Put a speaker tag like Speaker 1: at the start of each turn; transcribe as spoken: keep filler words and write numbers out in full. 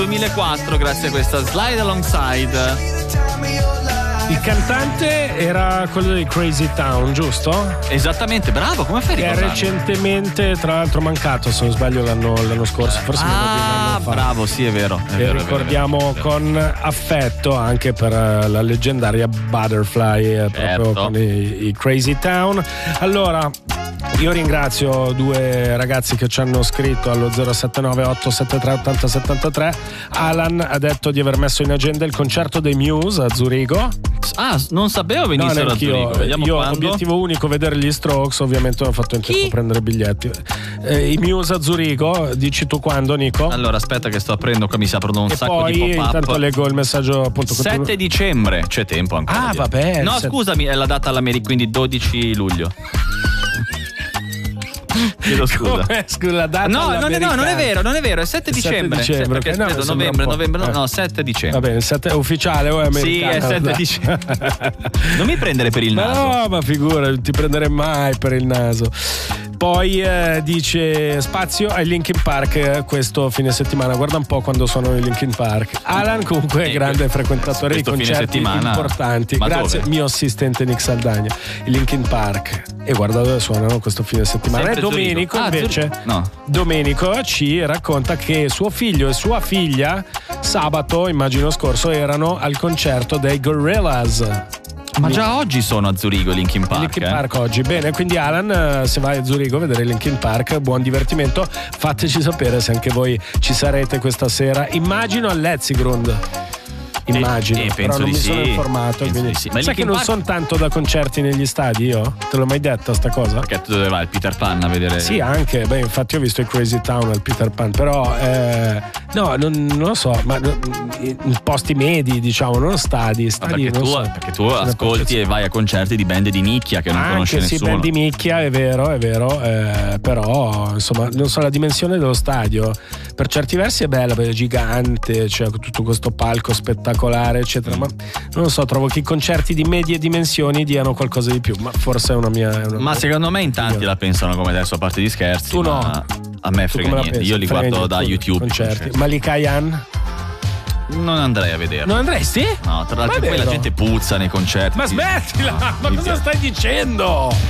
Speaker 1: duemilaquattro grazie a questa Slide Alongside.
Speaker 2: Il cantante era quello di Crazy Town, giusto?
Speaker 1: Esattamente, bravo, come fai a
Speaker 2: che è
Speaker 1: ricordarlo?
Speaker 2: recentemente, tra l'altro, mancato, se non sbaglio, l'anno, l'anno scorso, forse meno di un
Speaker 1: Ah,
Speaker 2: anno fa.
Speaker 1: bravo, sì, è vero. È
Speaker 2: E
Speaker 1: vero,
Speaker 2: ricordiamo
Speaker 1: è vero, è vero.
Speaker 2: con affetto anche per uh, la leggendaria Butterfly, eh, proprio
Speaker 1: Certo.
Speaker 2: con i, i Crazy Town. Allora, io ringrazio due ragazzi che ci hanno scritto allo zero sette nove otto sette tre otto zero sette tre. Alan ha detto di aver messo in agenda il concerto dei Muse a Zurigo.
Speaker 1: Ah, non sapevo venissero
Speaker 2: No,
Speaker 1: a Zurigo.
Speaker 2: neanch'io.
Speaker 1: Vediamo
Speaker 2: Io
Speaker 1: quando.
Speaker 2: obiettivo unico vedere gli Strokes, ovviamente non ho fatto in tempo a prendere biglietti. Eh, I Muse a Zurigo, dici tu quando, Nico?
Speaker 1: Allora, aspetta che sto aprendo, qua mi si aprono un
Speaker 2: E
Speaker 1: sacco
Speaker 2: poi
Speaker 1: di pop-up.
Speaker 2: intanto leggo il messaggio appunto che tu-
Speaker 1: sette dicembre, c'è tempo ancora.
Speaker 2: Ah, vabbè.
Speaker 1: No,
Speaker 2: se-
Speaker 1: scusami, è la data all'America, quindi dodici luglio. Chiedo scusa.
Speaker 2: Come? Scusa, la data
Speaker 1: No, non è, no, non è vero, non è vero, è sette
Speaker 2: sette
Speaker 1: dicembre.
Speaker 2: dicembre,
Speaker 1: Perché
Speaker 2: ok, no,
Speaker 1: vedo
Speaker 2: sembra
Speaker 1: novembre,
Speaker 2: un po'.
Speaker 1: novembre,
Speaker 2: Eh.
Speaker 1: no, sette dicembre.
Speaker 2: Va bene, il sette è ufficiale o è
Speaker 1: Sì,
Speaker 2: americano?
Speaker 1: è sette
Speaker 2: Dai.
Speaker 1: dicembre. Non mi prendere per il naso.
Speaker 2: No, ma figura, non ti prenderei mai per il naso. Poi eh, dice spazio ai Linkin Park eh, questo fine settimana. Guarda un po' quando sono i Linkin Park. Alan comunque è
Speaker 1: Eh,
Speaker 2: grande frequentatore di
Speaker 1: questo fine
Speaker 2: concerti
Speaker 1: settimana?
Speaker 2: importanti.
Speaker 1: Ma
Speaker 2: Grazie
Speaker 1: dove?
Speaker 2: mio assistente Nick Saldagna. I Linkin Park. E guarda dove suonano questo fine settimana.
Speaker 1: Sempre
Speaker 2: E Domenico
Speaker 1: Zurigo. Ah,
Speaker 2: invece
Speaker 1: Zurigo. No.
Speaker 2: Domenico ci racconta che suo figlio e sua figlia sabato, immagino scorso, erano al concerto dei Gorillaz.
Speaker 1: Ma già oggi sono a Zurigo Linkin Park.
Speaker 2: Linkin
Speaker 1: eh?
Speaker 2: Park oggi. Bene, quindi Alan, eh, se vai a Zurigo a vedere Linkin Park, buon divertimento. Fateci sapere se anche voi ci sarete questa sera. Immagino all'Etzigrund. Immagino,
Speaker 1: eh,
Speaker 2: però
Speaker 1: penso
Speaker 2: non
Speaker 1: di
Speaker 2: mi sono
Speaker 1: sì.
Speaker 2: informato.
Speaker 1: Penso
Speaker 2: Quindi...
Speaker 1: di sì. Ma i
Speaker 2: Sai che
Speaker 1: Linkin
Speaker 2: non
Speaker 1: Park-
Speaker 2: sono tanto da concerti negli stadi io? Te l'ho mai detta sta cosa?
Speaker 1: Perché tu dove vai? Il Peter Pan a vedere?
Speaker 2: Sì, anche, beh, infatti ho visto i Crazy Town al Peter Pan, però eh, no, non, non lo so, ma no, in posti medi, diciamo, non stadi,
Speaker 1: Ma
Speaker 2: stadi
Speaker 1: perché,
Speaker 2: non
Speaker 1: tu,
Speaker 2: so.
Speaker 1: perché tu
Speaker 2: Una
Speaker 1: ascolti
Speaker 2: percezione.
Speaker 1: e vai a concerti di band di nicchia che non conosce
Speaker 2: Anche sì,
Speaker 1: nessuno.
Speaker 2: ben di micchia, è vero, è vero, eh, però insomma, non so, la dimensione dello stadio per certi versi è bella, perché è gigante, c'è tutto questo palco spettacolare, eccetera, ma non lo so, trovo che i concerti di medie dimensioni diano qualcosa di più, ma forse è una mia... è una
Speaker 1: Ma
Speaker 2: mia-
Speaker 1: secondo me in tanti la pensano come adesso, a parte gli scherzi.
Speaker 2: Tu no.
Speaker 1: ma A me
Speaker 2: Tu
Speaker 1: frega
Speaker 2: come la
Speaker 1: niente,
Speaker 2: pensi?
Speaker 1: io li
Speaker 2: Frega
Speaker 1: guardo
Speaker 2: niente,
Speaker 1: da
Speaker 2: tu,
Speaker 1: YouTube.
Speaker 2: Concerti.
Speaker 1: concerti.
Speaker 2: Malika Yan?
Speaker 1: Non andrei a vederlo.
Speaker 2: Non andresti?
Speaker 1: No, tra l'altro
Speaker 2: Ma è
Speaker 1: poi la
Speaker 2: vero.
Speaker 1: gente puzza nei concerti.
Speaker 2: Ma
Speaker 1: Ti-
Speaker 2: smettila!
Speaker 1: no,
Speaker 2: Ma
Speaker 1: mi
Speaker 2: cosa
Speaker 1: piace.
Speaker 2: stai dicendo?